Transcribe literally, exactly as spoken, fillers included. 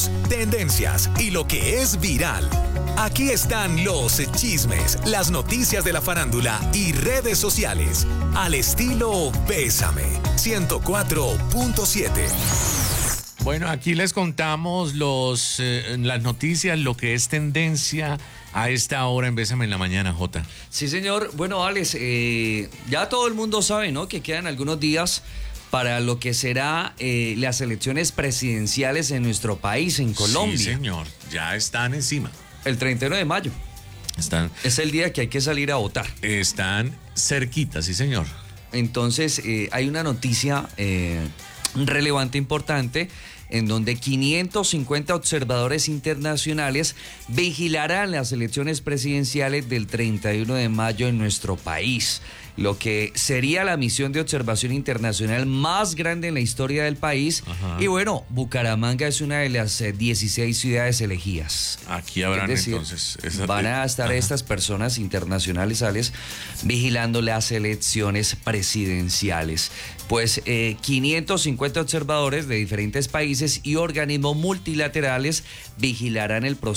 tendencias y lo que es viral. Aquí están los chismes, las noticias de la farándula y redes sociales. Al estilo Bésame, ciento cuatro punto siete. Bueno, aquí les contamos los, eh, las noticias, lo que es tendencia a esta hora en Bésame en la Mañana, Jota. Sí, señor. Bueno, Alex, eh, ya todo el mundo sabe, ¿no?, que quedan algunos días para lo que será eh, las elecciones presidenciales en nuestro país, en Colombia. Sí, señor, ya están encima. El treinta y uno de mayo. Están, es el día que hay que salir a votar. Están cerquita, sí, señor. Entonces, eh, hay una noticia eh, relevante, importante, en donde quinientos cincuenta observadores internacionales vigilarán las elecciones presidenciales del treinta y uno de mayo en nuestro país, lo que sería la misión de observación internacional más grande en la historia del país. Ajá. Y bueno, Bucaramanga es una de las eh, dieciséis ciudades elegidas. Aquí habrán, es decir, entonces... Esa... Van a estar Ajá. estas personas internacionales, Alex, vigilando las elecciones presidenciales. Pues eh, quinientos cincuenta observadores de diferentes países y organismos multilaterales vigilarán el proceso